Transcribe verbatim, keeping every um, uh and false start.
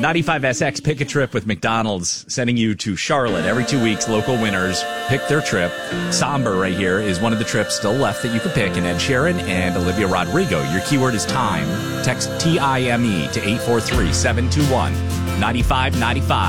ninety-five S X, pick a trip with McDonald's, sending you to Charlotte every two weeks. Local winners pick their trip. Somber right here is one of the trips still left that you can pick. And Ed Sheeran and Olivia Rodrigo. Your keyword is time. Text T I M E to eight four three, seven two one, nine five nine five.